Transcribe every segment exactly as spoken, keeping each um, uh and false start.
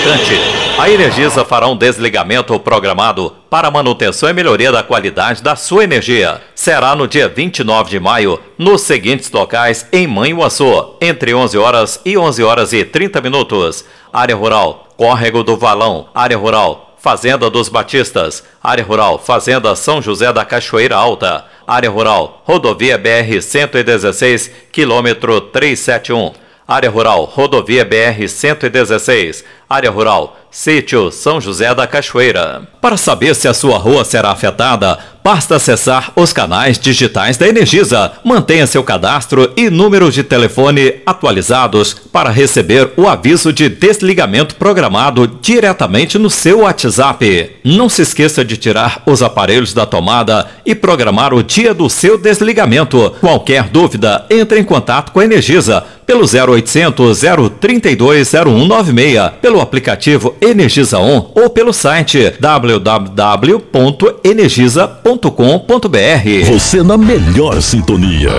fabricante. A Energisa fará um desligamento programado para manutenção e melhoria da qualidade da sua energia. Será no dia vinte e nove de maio, nos seguintes locais em Manhuaçu, entre onze horas e onze horas e trinta minutos. Área Rural, Córrego do Valão. Área Rural, Fazenda dos Batistas. Área Rural, Fazenda São José da Cachoeira Alta. Área Rural, Rodovia B R cento e dezesseis, quilômetro trezentos e setenta e um. Área Rural, Rodovia B R cento e dezesseis. Área Rural, Sítio São José da Cachoeira. Para saber se a sua rua será afetada, basta acessar os canais digitais da Energisa. Mantenha seu cadastro e número de telefone atualizados para receber o aviso de desligamento programado diretamente no seu WhatsApp. Não se esqueça de tirar os aparelhos da tomada e programar o dia do seu desligamento. Qualquer dúvida, entre em contato com a Energisa pelo zero oitocentos, zero trinta e dois, zero um nove seis, pelo aplicativo Energisa On ou pelo site w w w ponto energisa ponto com ponto b r. Você na melhor sintonia.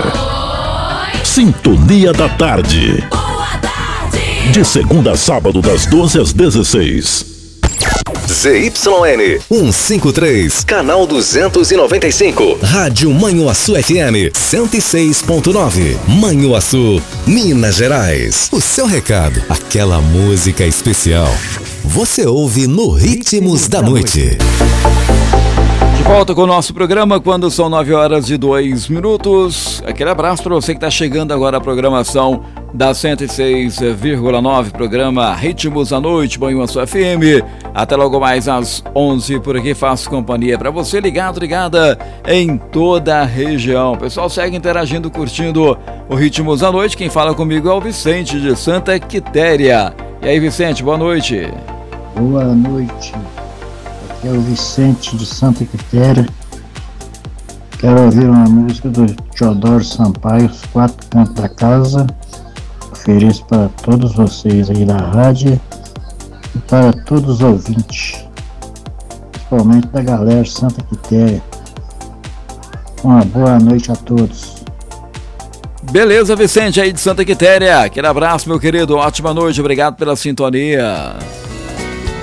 Sintonia da Tarde. De segunda a sábado, das doze às dezesseis. Z Y N cento e cinquenta e três, canal duzentos e noventa e cinco, Rádio Manhuaçu F M cento e seis ponto nove, Manhuaçu, Minas Gerais. O seu recado, aquela música especial, você ouve no Ritmos da Noite. De volta com o nosso programa quando são nove horas e dois minutos. Aquele abraço para você que está chegando agora à programação da cento e seis vírgula nove, programa Ritmos da Noite, Manhuaçu F M. Até logo mais às onze por aqui, faço companhia para você ligado, ligada em toda a região. O pessoal segue interagindo, curtindo o Ritmos da Noite. Quem fala comigo é o Vicente de Santa Quitéria. E aí, Vicente, boa noite. Boa noite. Aqui é o Vicente de Santa Quitéria. Quero ouvir uma música do Teodoro Sampaio, Os Quatro Cantos da Casa. Ofereço para todos vocês aí da rádio e para todos os ouvintes, principalmente da galera de Santa Quitéria. Uma boa noite a todos. Beleza, Vicente aí de Santa Quitéria. Aquele abraço, meu querido. Ótima noite, obrigado pela sintonia.